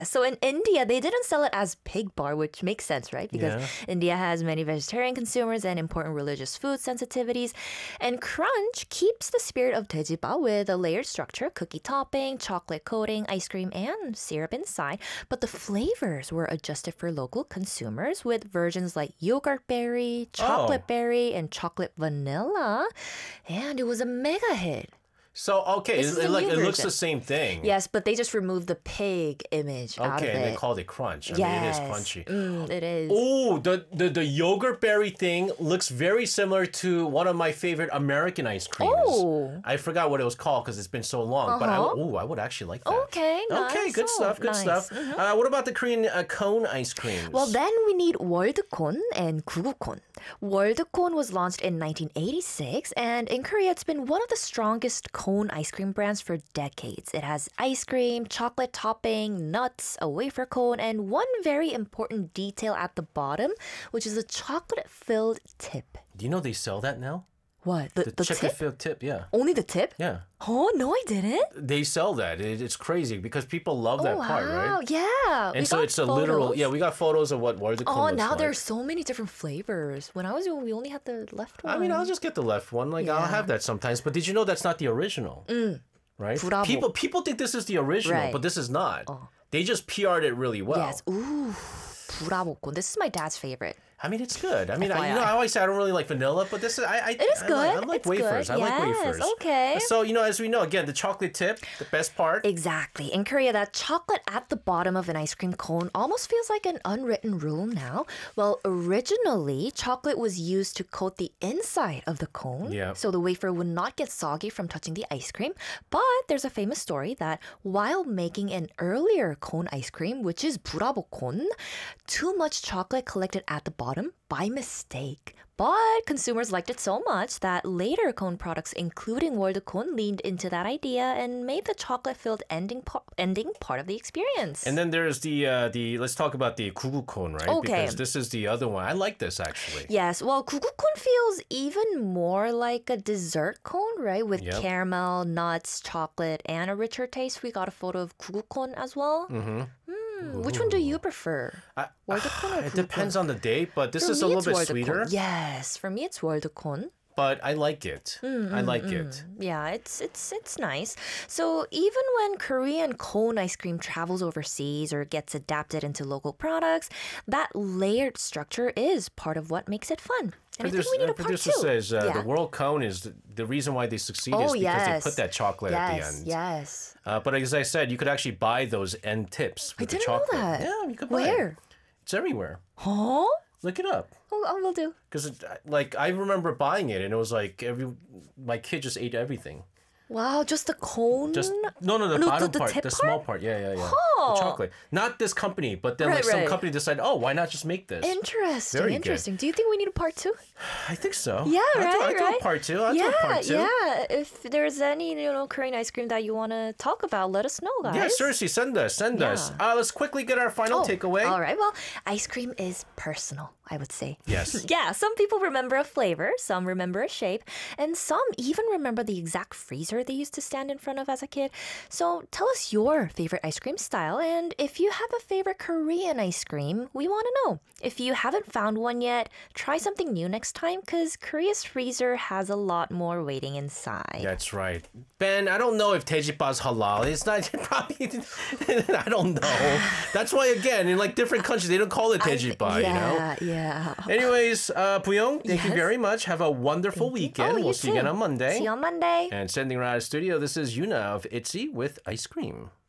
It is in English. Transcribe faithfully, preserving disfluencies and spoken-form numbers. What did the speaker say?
So in India, they didn't sell it as pig bar, which makes sense, right? Because Yeah. India has many vegetarian consumers and important religious food sensitivities. And Crunch keeps the spirit of 돼지바 with a layered structure, cookie topping, chocolate coating, ice cream, and syrup inside. But the flavors were adjusted for local consumers with versions like yogurt berry, chocolate Oh. berry, and chocolate vanilla. And it was a mega hit. So okay, This is it, it, the like new it looks version. the same thing. Yes, but they just removed the pig image out of Okay, and they it. called it crunch. I yes. mean, it is crunchy. Mm, it is. Oh, the, the the yogurt berry thing looks very similar to one of my favorite American ice creams. Oh. I forgot what it was called because it's been so long. But I Uh-huh. would, ooh, I would actually like that. Okay, Okay, nice. good Oh, stuff. Good nice. stuff. Uh, what about the Korean uh, cone ice creams? Well, then we need 월드콘 and 구구콘. 월드콘 was launched in nineteen eighty-six, and in Korea, it's been one of the strongest cone ice cream brands for decades. It has ice cream, chocolate topping, nuts, a wafer cone, and one very important detail at the bottom, which is a chocolate-filled tip. Do you know they sell that now? What? The, The, the chocolate tip? filled tip, yeah. Only the tip? Yeah. Oh, no, I didn't. They sell that. It, it's crazy because people love that oh, part, wow. right? Yeah. And we so got it's a literal, photos. yeah, we got photos of what World Oh, looks now like. there's so many different flavors. When I was young, we only had the left one. I mean, I'll just get the left one. Like, I'll Yeah. have that sometimes. But did you know that's not the original? Mm. Right? Bravo. People people think this is the original, Right. but this is not. They just P R'd it really well. Yes. Ooh. 브라보콘. This is my dad's favorite. I mean, it's good. I mean, I, you F Y I. know, I always say I don't really like vanilla, but this is I. I It is I good. Like, I like It's wafers. good. I like Yes, wafers. okay. So you know, as we know, again, the chocolate tip, the best part. Exactly. In Korea, that chocolate at the bottom of an ice cream cone almost feels like an unwritten rule now. Well, originally, chocolate was used to coat the inside of the cone, Yeah. so the wafer would not get soggy from touching the ice cream. But there's a famous story that while making an earlier cone ice cream, which is 불아보콘, too much chocolate collected at the bottom by mistake. But consumers liked it so much that later cone products, including Worldcone, leaned into that idea and made the chocolate-filled ending pa- ending part of the experience. And then there's the uh, the let's talk about the 구구콘, right? Okay. Because this is the other one. I like this actually. Yes, well, 구구콘 feels even more like a dessert cone, right? With Yep. caramel, nuts, chocolate, and a richer taste. We got a photo of 구구콘 as well. Mm-hmm. Which one do you prefer? I- 월드콘 or it depends on the date, but this For is a me, little it's bit sweeter. 월드콘. Yes, for me it's 월드콘. But I like it. I like it. Yeah, it's it's it's nice. So even when Korean cone ice cream travels overseas or gets adapted into local products, that layered structure is part of what makes it fun. And I think we need a part producer two. says uh, Yeah. the world cone is the, the reason why they succeed Oh, is because yes. they put that chocolate yes, at the end. Yes. Uh, but as I said, you could actually buy those end tips I with the didn't know chocolate. that. Yeah, you could buy Where? it. It's everywhere. Huh? Look it up. Oh, I will do. Because like I remember buying it, and it was like every my kid just ate everything. Wow, just the cone? Just no, no, the No, bottom the- the part, tip the part? small part. Yeah, yeah, yeah. Huh. The chocolate. Not this company, but then Right, like some right. company decided, oh, why not just make this? Interesting, Very good. interesting. Do you think we need a part two? I think so. Yeah, I'll right, do, I'll do right. a part two. I'll yeah, do a part two. yeah. If there's any, you know, Korean ice cream that you want to talk about, let us know, guys. Yeah, seriously, send us, send us. Yeah. Uh, let's quickly get our final Oh, takeaway. All right. Well, ice cream is personal, I would say. Yes. Yeah, some people remember a flavor, some remember a shape, and some even remember the exact freezer they used to stand in front of as a kid. So tell us your favorite ice cream style, and if you have a favorite Korean ice cream, we want to know. If you haven't found one yet, try something new next time, because Korea's freezer has a lot more waiting inside. That's right. Ben, I don't know if Tejipa's halal. It's not probably. I don't know. That's why, again, in like different countries, they don't call it Tejipa, you know? Yeah, yeah. Anyways, uh, Puyong, thank you Yes. very much. Have a wonderful weekend. Oh, we'll you see you too. again on Monday. See you on Monday. And sending around the studio, this is Yuna of ITZY with Ice Cream.